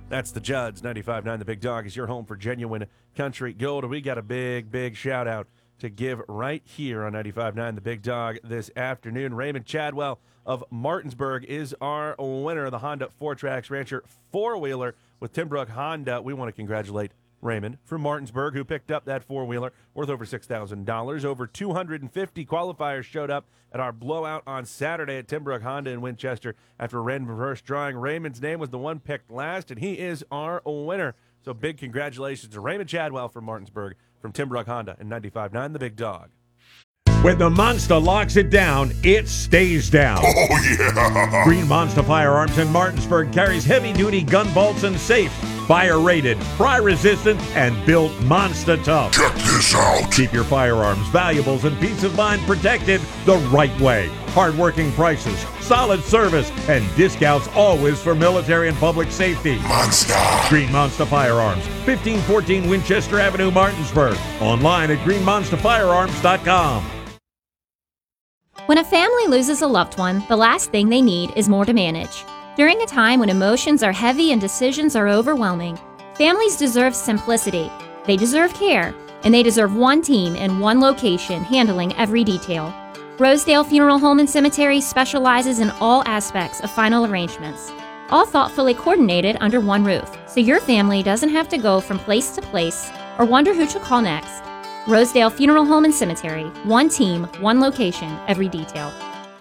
That's the Judds. 95.9 The Big Dog is your home for genuine country gold. And we got a big shout out to give right here on 95.9 The Big Dog this afternoon. Raymond Chadwell of Martinsburg is our winner of the Honda 4Trax Rancher 4-wheeler with Timbrook Honda. We want to congratulate Raymond from Martinsburg, who picked up that 4-wheeler worth over $6,000. Over 250 qualifiers showed up at our blowout on Saturday at Timbrook Honda in Winchester. After a random reverse drawing, Raymond's name was the one picked last, and he is our winner. So big congratulations to Raymond Chadwell from Martinsburg from Timbrook Honda and 95.9 The Big Dog. When the Monster locks it down, it stays down. Oh, yeah! Green Monster Firearms in Martinsburg carries heavy-duty gun bolts and safes, fire-rated, fry-resistant, and built Monster tough. Check this out! Keep your firearms, valuables, and peace of mind protected the right way. Hard-working prices, solid service, and discounts always for military and public safety. Monster! Green Monster Firearms, 1514 Winchester Avenue, Martinsburg. Online at greenmonsterfirearms.com. When a family loses a loved one, the last thing they need is more to manage. During a time when emotions are heavy and decisions are overwhelming, families deserve simplicity, they deserve care, and they deserve one team in one location handling every detail. Rosedale Funeral Home and Cemetery specializes in all aspects of final arrangements, all thoughtfully coordinated under one roof, so your family doesn't have to go from place to place or wonder who to call next. Rosedale Funeral Home and Cemetery. One team, one location, every detail.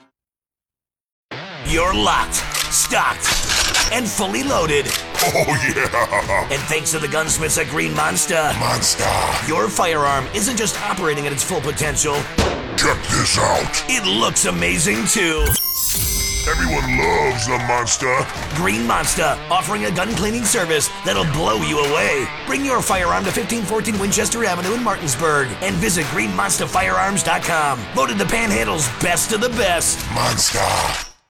You're locked, stocked, and fully loaded. Oh, yeah! And thanks to the gunsmiths at Green Monster, your firearm isn't just operating at its full potential. Check this out! It looks amazing, too. Everyone loves the Monster. Green Monster, offering a gun cleaning service that'll blow you away. Bring your firearm to 1514 Winchester Avenue in Martinsburg and visit greenmonsterfirearms.com. Voted the Panhandle's best of the best. Monster.